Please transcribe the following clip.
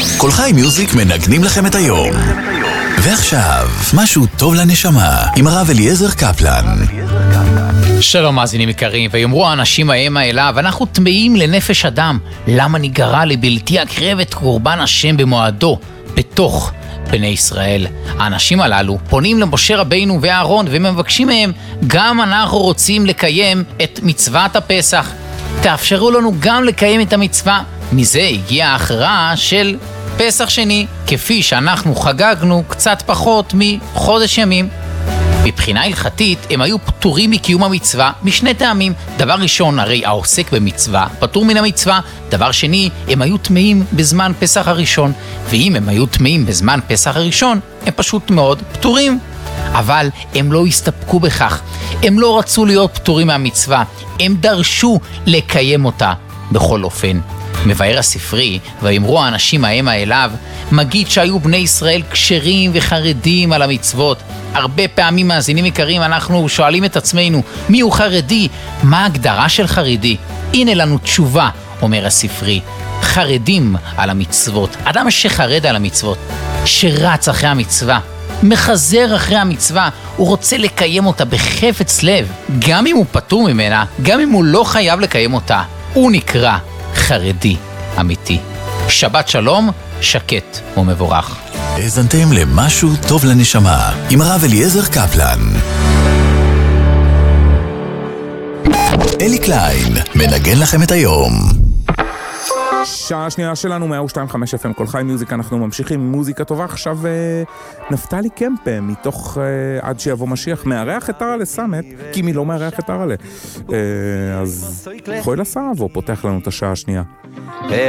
כל חי מיוזיק מנגנים לכם את היום. ועכשיו, משהו טוב לנשמה, עם הרב אליעזר קפלן. שלום מאזינים יקרים, ויאמרו האנשים המה אליו, אנחנו טמאים לנפש אדם, למה ניגרע לבלתי אקרב את קורבן השם במועדו, בתוך בני ישראל. האנשים הללו פונים למשה רבינו ואהרון ומבקשים מהם, גם אנחנו רוצים לקיים את מצוות הפסח, תאפשרו לנו גם לקיים את המצווה. מזה הגיעה ההכרעה של פסח שני, כפי שאנחנו חגגנו קצת פחות מחודש ימים. מבחינה הלכתית הם היו פטורים מקיום המצווה משני טעמים. דבר ראשון, הרי העוסק במצווה פטור מן המצווה. דבר שני, הם היו טמאים בזמן פסח הראשון, ואם הם היו טמאים בזמן פסח הראשון, הם פשוט מאוד פטורים. אבל הם לא הסתפקו בכך, הם לא רצו להיות פטורים מהמצווה, הם דרשו לקיים אותה בכל אופן. מבאר הספרי, ויאמרו האנשים המה אליו, מגיד שהיו בני ישראל כשרים וחרדים על המצוות. הרבה פעמים מאזינים יקרים אנחנו שואלים את עצמנו, מי הוא חרדי? מה ההגדרה של חרדי? הנה לנו תשובה, אומר הספרי, חרדים על המצוות. אדם שחרד על המצוות, שרץ אחרי המצווה, מחזר אחרי המצווה, הוא רוצה לקיים אותה בחפץ לב, גם אם הוא פטור ממנה, גם אם הוא לא חייב לקיים אותה, הוא נקרא חרדי אמיתי. שבת שלום, שקט ומבורך. האזנתם למשהו טוב לנשמה, עם הרב אליעזר קפלן. אלי קליין מנגן לכם את היום. שעה שנייה שלנו, 102.5 FM כל חי מיוזיק. אנחנו ממשיכים עם מוזיקה טובה. עכשיו נפתלי קמפה מתוך עד שיבוא משיח מארח את הרלה סמת, כי מי לא מארח את הרלה, אז חוי לסעב הוא פותח לנו את השעה השנייה.